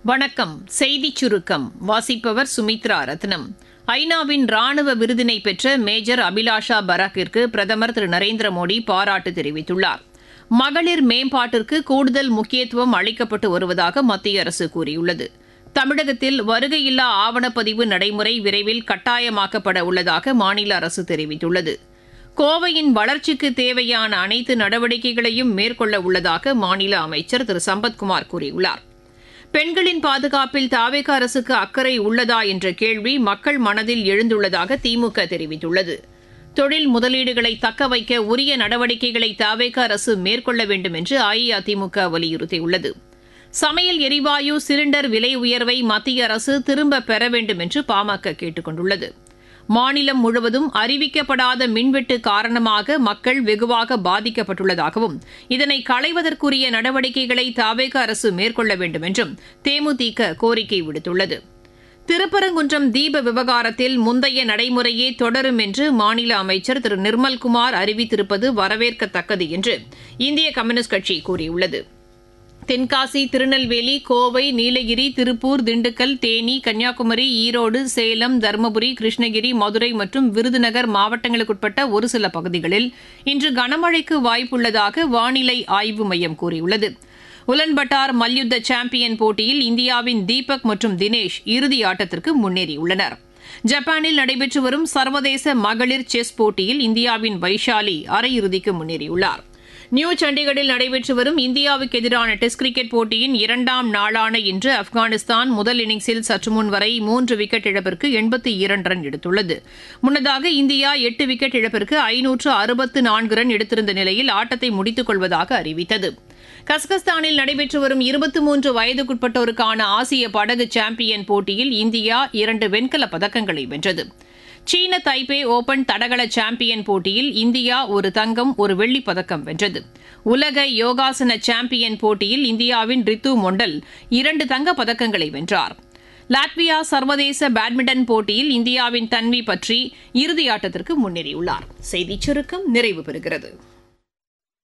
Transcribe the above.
வணக்கம். செய்திச் சுருக்கம் வாசிப்பவர் சுமித்ரா ரத்னம். ஐநாவின் ராணுவ விருதினை பெற்ற மேஜர் அபிலாஷா பராக்கிற்கு பிரதமர் திரு நரேந்திர மோடி பாராட்டு தெரிவித்துள்ளார். மகளிர் மேம்பாட்டிற்கு கூடுதல் முக்கியத்துவம் அளிக்கப்பட்டு வருவதாக மத்திய அரசு கூறியுள்ளது. தமிழகத்தில் வருகையில்லா ஆவணப்பதிவு நடைமுறை விரைவில் கட்டாயமாக்கப்பட உள்ளதாக மாநில அரசு தெரிவித்துள்ளது. கோவையின் வளர்ச்சிக்கு தேவையான அனைத்து நடவடிக்கைகளையும் மேற்கொள்ள உள்ளதாக மாநில அமைச்சர் திரு சம்பத்குமார் கூறியுள்ளார். பெண்களின் பாதுகாப்பில் தாவேகா அரசுக்கு அக்கறை உள்ளதா என்ற கேள்வி மக்கள் மனதில் எழுந்துள்ளதாக திமுக தெரிவித்துள்ளது. தொழில் முதலீடுகளை தக்கவைக்க உரிய நடவடிக்கைகளை தாவேகா அரசு மேற்கொள்ள வேண்டும் என்று அஇஅதிமுக வலியுறுத்தியுள்ளது. சமையல் எரிவாயு சிலிண்டர் விலை உயர்வை மத்திய அரசு திரும்பப் பெற வேண்டும் என்று பாமக கேட்டுக் கொண்டுள்ளது. மாநிலம் முழுவதும் அறிவிக்கப்படாத மின்வெட்டு காரணமாக மக்கள் வெகுவாக பாதிக்கப்பட்டுள்ளதாகவும் இதனை களைவதற்குரிய நடவடிக்கைகளை தாவேகா அரசு மேற்கொள்ள வேண்டும் என்றும் தேமுதிக கோரிக்கை விடுத்துள்ளது. திருப்பரங்குன்றம் தீப விவகாரத்தில் முந்தைய நடைமுறையே தொடரும் என்று மாநில அமைச்சர் திரு நிர்மல்குமார் அறிவித்திருப்பது வரவேற்கத்தக்கது என்று இந்திய கம்யூனிஸ்ட் கட்சி கூறியுள்ளது. தென்காசி, திருநெல்வேலி, கோவை, நீலகிரி, திருப்பூர், திண்டுக்கல், தேனி, கன்னியாகுமரி, ஈரோடு, சேலம், தருமபுரி, கிருஷ்ணகிரி, மதுரை மற்றும் விருதுநகர் மாவட்டங்களுக்குட்பட்ட ஒரு சில பகுதிகளில் இன்று கனமழைக்கு வாய்ப்புள்ளதாக வானிலை ஆய்வு மையம் கூறியுள்ளது. உலன்பட்டார் மல்யுத்த சாம்பியன் போட்டியில் இந்தியாவின் தீபக் மற்றும் தினேஷ் இறுதி ஆட்டத்திற்கு முன்னேறியுள்ளனர். ஜப்பானில் நடைபெற்று வரும் சர்வதேச மகளிர் செஸ் போட்டியில் இந்தியாவின் வைஷாலி அரையிறுதிக்கு முன்னேறியுள்ளார். நியூ சண்டிகரில் நடைபெற்று வரும் இந்தியாவுக்கு எதிரான டெஸ்ட் கிரிக்கெட் போட்டியின் 2ஆம் நாளான இன்று ஆப்கானிஸ்தான் முதல் இன்னிங்ஸில் சற்றுமுன் வரை 3 விக்கெட் இழப்பிற்கு 82 ரன் எடுத்துள்ளது. முன்னதாக இந்தியா 8 விக்கெட் இழப்பிற்கு 564 ரன் எடுத்திருந்த நிலையில் ஆட்டத்தை முடித்துக் கொள்வதாக அறிவித்தது. கசகஸ்தானில் நடைபெற்று வரும் 23 வயதுக்குட்பட்டோருக்கான ஆசிய படகு சாம்பியன் போட்டியில் இந்தியா 2 வெண்கலப் பதக்கங்களை வென்றது. சீன தைபே ஓபன் தடகள சாம்பியன் போட்டியில் இந்தியா 1 தங்கம் 1 வெள்ளிப் பதக்கம் வென்றது. உலக யோகாசன சாம்பியன் போட்டியில் இந்தியாவின் ரித்து மொண்டல் 2 தங்கப் பதக்கங்களை வென்றார். லாட்வியா சர்வதேச பேட்மிண்டன் போட்டியில் இந்தியாவின் தன்வி பற்றி இறுதியாட்டத்திற்கு முன்னேறியுள்ளார். செய்திச் சுருக்கம் நிறைவு பெறுகிறது.